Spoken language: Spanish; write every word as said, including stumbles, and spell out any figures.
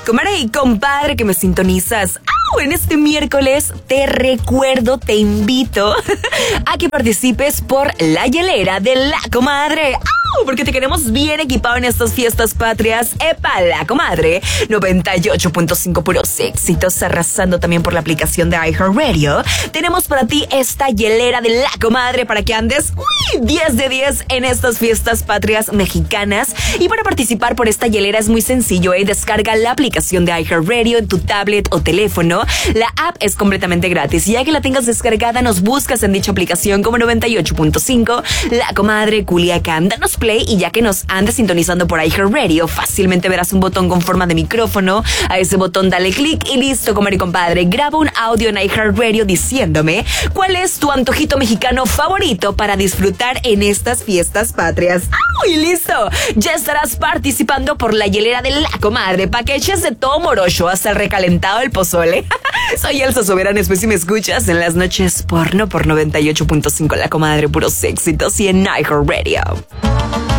comadre y compadre que me sintonizas. ¡Au! En este miércoles te recuerdo, te invito a que participes por la hielera de la comadre. ¡Au! Porque te queremos bien equipado en estas fiestas patrias. ¡Epa, la comadre! noventa y ocho punto cinco puros éxitos, arrasando también por la aplicación de iHeartRadio. Tenemos para ti esta hielera de la comadre para que andes uy, diez de diez en estas fiestas patrias mexicanas. Y para participar por esta hielera es muy sencillo, ¿eh? Descarga la aplicación de iHeartRadio en tu tablet o teléfono. La app es completamente gratis y ya que la tengas descargada, nos buscas en dicha aplicación como noventa y ocho punto cinco, la comadre Culiacán. Danos play y ya que nos andes sintonizando por iHeartRadio, fácilmente verás un botón con forma de micrófono. A ese botón dale clic y listo, comadre y compadre. Graba un audio en iHeartRadio diciéndome cuál es tu antojito mexicano favorito para disfrutar en estas fiestas patrias. ¡Ah! Y listo, ya estarás participando por la hielera de la comadre, pa' que eches de todo morocho hasta el recalentado del pozole. Soy Elsa Soberano, después si me escuchas en las noches porno por noventa y ocho punto cinco, la comadre, puros éxitos y en iHeartRadio.